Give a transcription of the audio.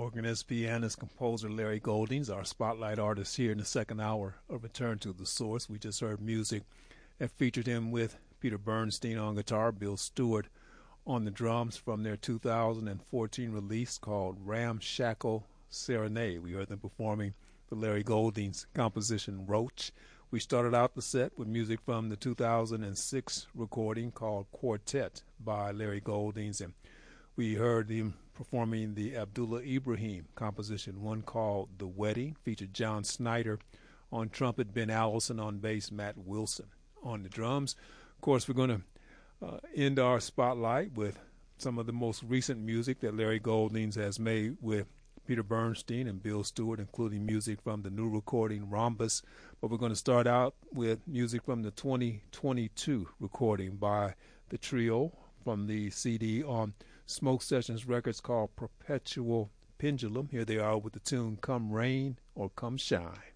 Organist, pianist, composer Larry Goldings, our spotlight artist here in the second hour of Return to the Source. We just heard music that featured him with Peter Bernstein on guitar, Bill Stewart on the drums from their 2014 release called Ramshackle Serenade. We heard them performing the Larry Goldings composition Roach. We started out the set with music from the 2006 recording called Quartet by Larry Goldings, and we heard him performing the Abdullah Ibrahim composition, one called The Wedding, featured John Snyder on trumpet, Ben Allison on bass, Matt Wilson on the drums. Of course, we're going to end our spotlight with some of the most recent music that Larry Goldings has made with Peter Bernstein and Bill Stewart, including music from the new recording Rhombus. But we're going to start out with music from the 2022 recording by the trio from the CD on Smoke Sessions Records called Perpetual Pendulum. Here they are with the tune Come Rain or Come Shine.